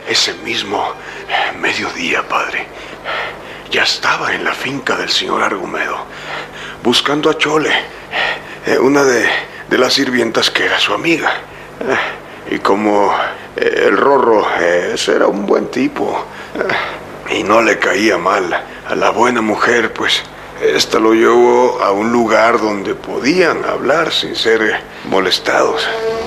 ese mismo mediodía, padre, ya estaba en la finca del señor Argumedo, buscando a Chole, una de las sirvientas que era su amiga. Y como el Rorro era un buen tipo y no le caía mal a la buena mujer, pues esta lo llevó a un lugar donde podían hablar sin ser molestados.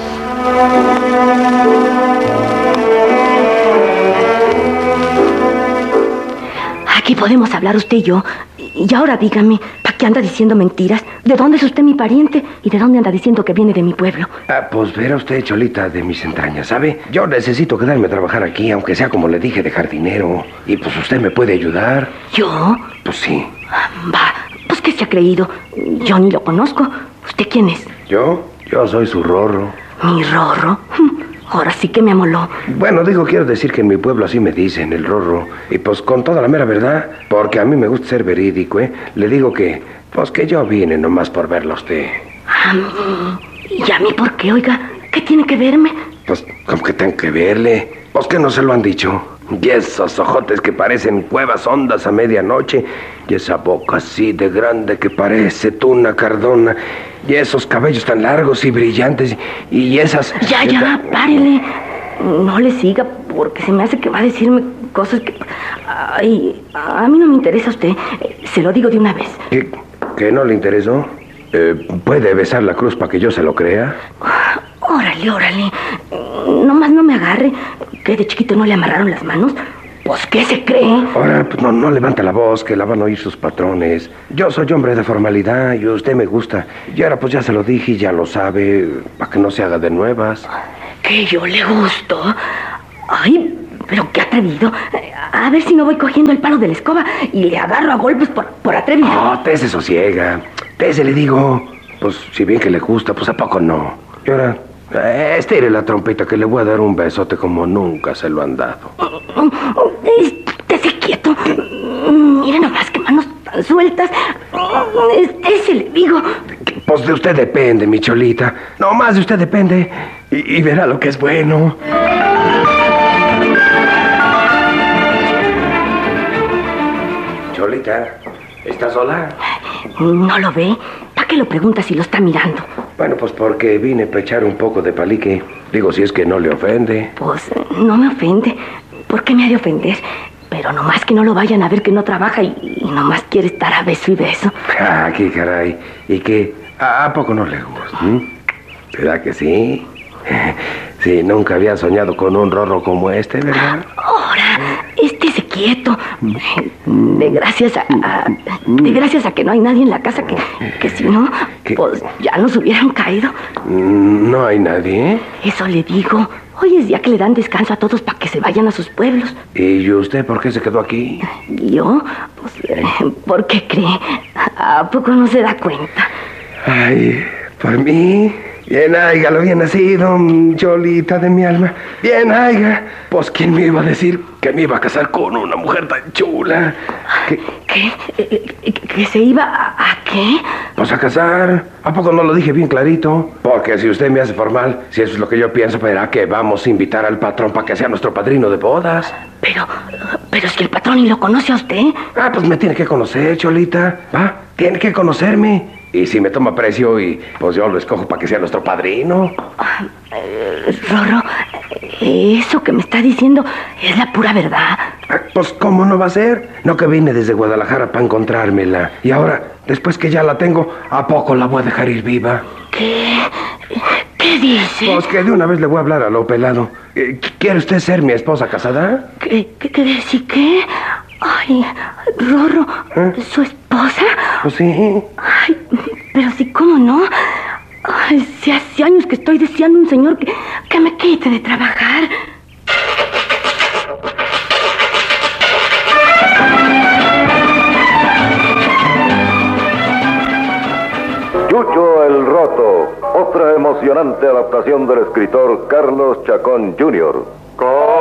Aquí podemos hablar usted y yo. Y ahora dígame, ¿para qué anda diciendo mentiras? ¿De dónde es usted mi pariente? ¿Y de dónde anda diciendo que viene de mi pueblo? Pues verá usted, Cholita, de mis entrañas, ¿sabe? Yo necesito quedarme a trabajar aquí, aunque sea como le dije, de jardinero. Y pues usted me puede ayudar. ¿Yo? Pues sí. Va, pues ¿qué se ha creído? Yo ni lo conozco. ¿Usted quién es? Yo soy su Rorro. ¿Mi Rorro? Ahora sí que me amoló. Bueno, quiero decir que en mi pueblo así me dicen, el Rorro. Y pues con toda la mera verdad, porque a mí me gusta ser verídico, le digo que, pues que yo vine nomás por verlo a usted. ¿A mí? ¿Y a mí por qué, oiga? ¿Qué tiene que verme? Pues, ¿cómo que tengo que verle? Pues que no se lo han dicho. Y esos ojotes que parecen cuevas hondas a medianoche. Y esa boca así de grande que parece tuna cardona. Y esos cabellos tan largos y brillantes. Y esas... Ya, párele. No le siga, porque se me hace que va a decirme cosas que... Ay, a mí no me interesa usted. Se lo digo de una vez. ¿Que no le interesó? ¿Puede besar la cruz para que yo se lo crea? Órale. Nomás no me agarre. ¿Que de chiquito no le amarraron las manos? Pues, ¿qué se cree? Ahora, pues no levanta la voz, que la van a oír sus patrones. Yo soy hombre de formalidad y usted me gusta. Y ahora pues ya se lo dije y ya lo sabe, para que no se haga de nuevas. ¿Que yo le gusto? Ay, pero qué atrevido. A ver si no voy cogiendo el palo de la escoba y le agarro a golpes por atrevido. No, te se sosiega. Te se le digo. Pues si bien que le gusta, pues ¿a poco no? Y ahora... estire la trompeta que le voy a dar un besote como nunca se lo han dado. Estése quieto. Mire nomás qué manos tan sueltas. Se le digo. Pues de usted depende, mi Cholita. No más de usted depende. Y verá lo que es bueno. Cholita, ¿estás sola? ¿No lo ve? ¿Para qué lo pregunta si lo está mirando? Bueno, pues porque vine a echar un poco de palique. Digo, si es que no le ofende. Pues no me ofende. ¿Por qué me ha de ofender? Pero nomás que no lo vayan a ver que no trabaja y nomás quiere estar a beso y beso. Ah, qué caray. ¿Y qué? ¿A poco no le gusta? ¿Verdad que sí? Sí, nunca había soñado con un Rorro como este, ¿verdad? Ahora, estése quieto. De gracias a que no hay nadie en la casa que si no, pues ya nos hubieran caído. ¿No hay nadie? Eso le digo. Hoy es día que le dan descanso a todos para que se vayan a sus pueblos. ¿Y usted por qué se quedó aquí? ¿Yo? Pues, ¿por qué cree? ¿A poco no se da cuenta? Ay, por mí... Bien haiga lo bien nacido, Cholita de mi alma. Bien haiga. Pues ¿quién me iba a decir que me iba a casar con una mujer tan chula? ¿Que se iba a qué? Pues a casar. ¿A poco no lo dije bien clarito? Porque si usted me hace formal, si eso es lo que yo pienso, verá que vamos a invitar al patrón para que sea nuestro padrino de bodas. Pero si el patrón ni lo conoce a usted. Pues me tiene que conocer, Cholita. Tiene que conocerme. Y si me toma precio y pues yo lo escojo para que sea nuestro padrino. Rorro, eso que me está diciendo es la pura verdad. Pues ¿cómo no va a ser? No que vine desde Guadalajara para encontrármela. Y ahora, después que ya la tengo, ¿a poco la voy a dejar ir viva? ¿Qué dice? ¿Qué? Pues que de una vez le voy a hablar a lo pelado. ¿Quiere usted ser mi esposa casada? ¿Qué? Ay, Rorro, ¿su esposa? Pues sí. Ay, pero sí, ¿cómo no? Ay, si hace años que estoy deseando un señor que me quite de trabajar. Chucho el Roto, otra emocionante adaptación del escritor Carlos Chacón Jr.